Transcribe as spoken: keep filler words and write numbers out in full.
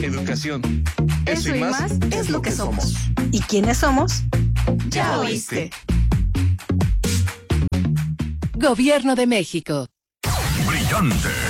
educación. Eso, Eso y más, más es lo que somos. ¿Y quiénes somos? Ya oíste. Gobierno de México. Brillante.